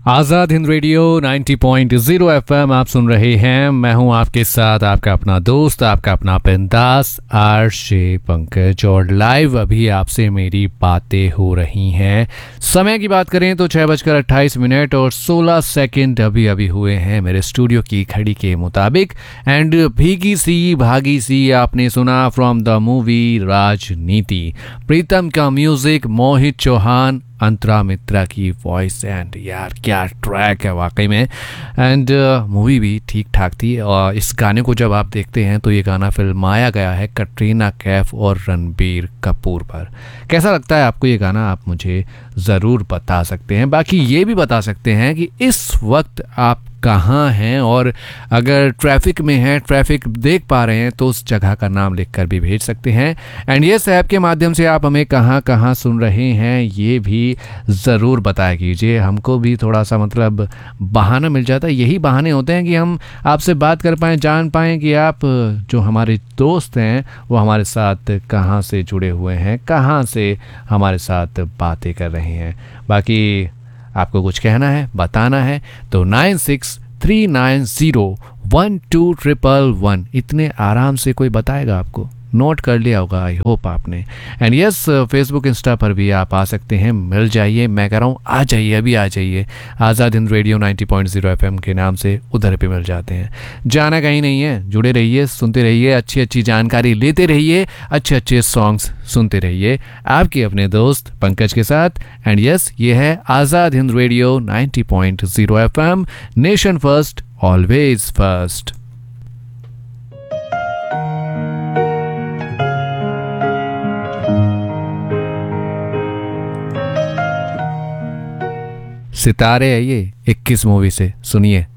Azad Hind radio 90.0 FM आप सुन रहे हैं। मैं हूं आपके साथ आपका अपना दोस्त, आपका अपना बिंदास आरजे पंकज, और लाइव अभी आपसे मेरी बातें हो रही हैं। समय की बात करें तो 6:28 और 16 सेकंड अभी अभी हुए हैं मेरे स्टूडियो की घड़ी के मुताबिक। एंड भीगी सी भागी सी आपने सुना फ्रॉम द मूवी राजनीति। प्रीतम का म्यूजिक, मोहित चौहान, अंतरा मित्रा की वॉइस, एंड यार क्या ट्रैक है वाकई में। एंड मूवी भी ठीक ठाक थी। और इस गाने को जब आप देखते हैं तो ये गाना फिल्माया गया है कटरीना कैफ और रणबीर कपूर पर। कैसा लगता है आपको ये गाना, आप मुझे ज़रूर बता सकते हैं। बाकी ये भी बता सकते हैं कि इस वक्त आप कहाँ हैं, और अगर ट्रैफिक में हैं, ट्रैफिक देख पा रहे हैं तो उस जगह का नाम लिखकर भी भेज सकते हैं। एंड येस ऐप के माध्यम से आप हमें कहाँ कहाँ सुन रहे हैं ये भी ज़रूर बताया कीजिए। हमको भी थोड़ा सा मतलब बहाना मिल जाता है। यही बहाने होते हैं कि हम आपसे बात कर पाएँ, जान पाएँ कि आप जो हमारे दोस्त हैं वो हमारे साथ कहाँ से जुड़े हुए हैं, कहाँ से हमारे साथ बातें कर रहे हैं। बाकी आपको कुछ कहना है, बताना है तो 9639012111 इतने आराम से कोई बताएगा आपको। नोट कर लिया होगा आई होप आपने। एंड यस फेसबुक इंस्टा पर भी आप आ सकते हैं, मिल जाइए। मैं कह रहा हूँ आ जाइए, अभी आ जाइए। आज़ाद हिंद रेडियो 90.0 एफएम के नाम से उधर पे मिल जाते हैं। जाना कहीं नहीं है, जुड़े रहिए, सुनते रहिए, अच्छी अच्छी जानकारी लेते रहिए, अच्छे अच्छे सॉन्ग्स सुनते रहिए। आपके अपने दोस्त पंकज के साथ। एंड यस ये है Azad Hind radio 90.0 FM, nation first always first. सितारे है ये 21 मूवी से, सुनिए।